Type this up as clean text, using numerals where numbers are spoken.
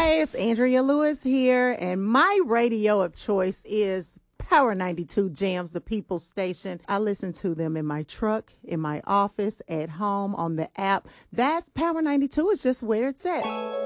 Hi, it's Andrea Lewis here, and my radio of choice is Power 92 Jams, the People's Station. I listen to them in my truck, in my office, at home, on the app. That's Power 92 is just where it's at.